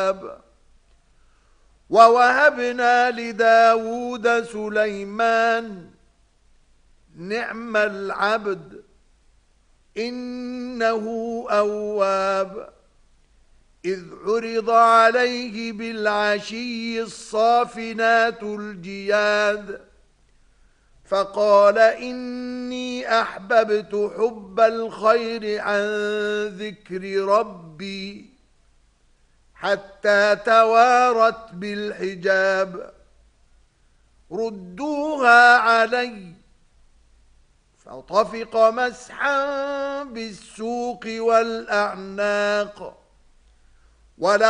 ووهبنا لداود سليمان نعم العبد إنه أواب إذ عرض عليه بالعشي الصافنات الجياد فقال إني أحببت حب الخير عن ذكر ربي حتى توارت بالحجاب ردوها علي فطفق مسحا بالسوق والأعناق